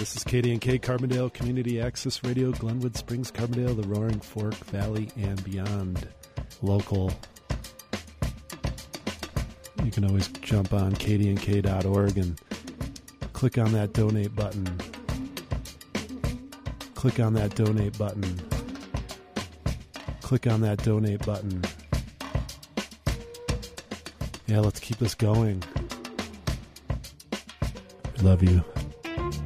This is KDNK Carbondale Community Access Radio, Glenwood Springs, Carbondale, the Roaring Fork Valley, and beyond. Local. You can always jump on kdnk.org and click on that donate button. Click on that donate button. Click on that donate button. Yeah, let's keep this going. I love you.